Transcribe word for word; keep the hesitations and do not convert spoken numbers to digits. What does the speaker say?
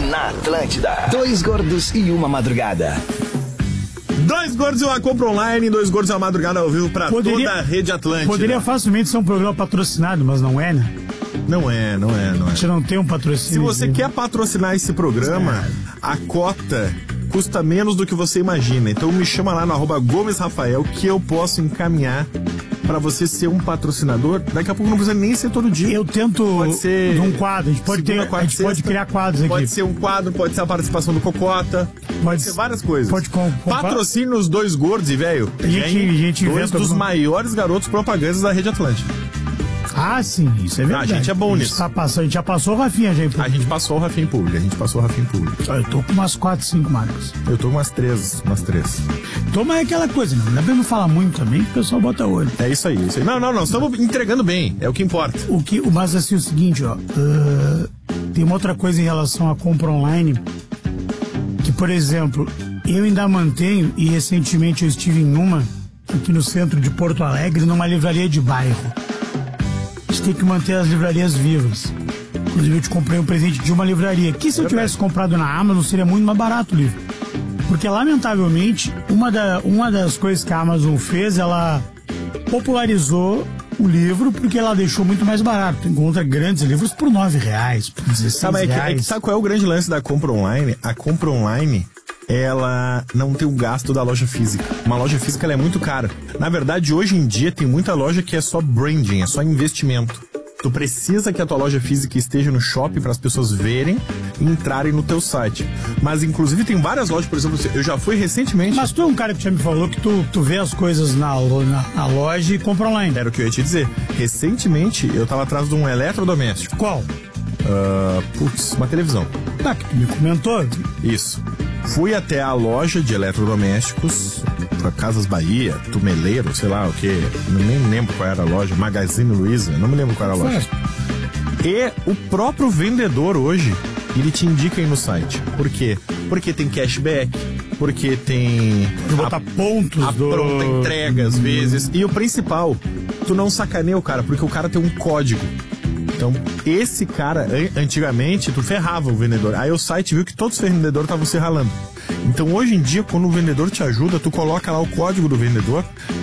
na Atlântida. Dois gordos e uma madrugada. Dois gordos e uma compra online, dois gordos e uma madrugada ao vivo pra poderia, toda a rede Atlântida. Poderia facilmente ser um programa patrocinado, mas não é, né? Não é, não é, não é. A gente não tem um patrocínio. Se você quer patrocinar esse programa, é. a cota custa menos do que você imagina. Então me chama lá no arroba Gomes Rafael que eu posso encaminhar pra você ser um patrocinador. Daqui a pouco não precisa nem ser todo dia. Eu tento pode ser num quadro. A gente pode, segunda, ter, quarta, a gente sexta, pode criar quadros aqui. Pode ser um quadro, pode ser a participação do Cocota. Pode, pode ser várias coisas. Pode com, com, Patrocina os dois gordos e velho. A gente, a gente dois dos alguma... maiores garotos propagandas da rede Atlântica. Ah, sim, isso é verdade. A gente é bom nisso. Tá passando, a gente já passou o Rafinha já em público. A gente passou o Rafinha em público, a gente passou o Rafinha em público. Eu tô com umas quatro, cinco marcas. Eu tô com umas três, umas três. Toma é aquela coisa, não dá pra não falar muito também, que o pessoal bota olho. É isso aí, isso aí. Não, não, não, estamos entregando bem, é o que importa. O que, mas assim, o seguinte, ó, uh, tem uma outra coisa em relação à compra online, que, por exemplo, eu ainda mantenho, e recentemente eu estive em uma, aqui no centro de Porto Alegre, numa livraria de bairro. A gente tem que manter as livrarias vivas. Inclusive eu te comprei um presente de uma livraria, que se eu tivesse comprado na Amazon seria muito mais barato o livro. Porque lamentavelmente, uma, da, uma das coisas que a Amazon fez, ela popularizou o livro porque ela deixou muito mais barato. Tu encontra grandes livros por nove reais, por dezesseis sabe, reais. É que, sabe qual é o grande lance da compra online? A compra online, ela não tem o gasto da loja física. Uma loja física ela é muito cara. Na verdade, hoje em dia tem muita loja que é só branding, é só investimento. Tu precisa que a tua loja física esteja no shopping para as pessoas verem e entrarem no teu site. Mas, inclusive, tem várias lojas, por exemplo, eu já fui recentemente... Mas tu é um cara que já me falou que tu, tu vê as coisas na, na, na loja e compra online. Era o que eu ia te dizer. Recentemente, eu tava atrás de um eletrodoméstico. Qual? Uh, putz, uma televisão. Ah, que tu me comentou. Isso. Fui até a loja de eletrodomésticos, pra Casas Bahia, Tumeleiro, sei lá o que, nem lembro qual era a loja, Magazine Luiza, não me lembro qual era a loja. E o próprio vendedor hoje, ele te indica aí no site. Por quê? Porque tem cashback, porque tem... Pode botar a, pontos a do... pronta entrega às vezes. E o principal, tu não sacaneia o cara, porque o cara tem um código. Então, esse cara, antigamente, tu ferrava o vendedor. Aí o site viu que todos os vendedores estavam se ralando. Então, hoje em dia, quando o vendedor te ajuda, tu coloca lá o código do vendedor